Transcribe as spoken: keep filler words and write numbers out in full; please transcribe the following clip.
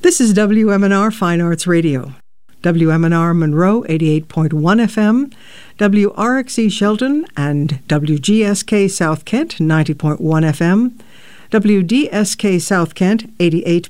This is W M N R Fine Arts Radio. W M N R Monroe eighty-eight point one F M, W R X E Shelton and W G S K South Kent ninety point one F M, W D S K South Kent eighty-eight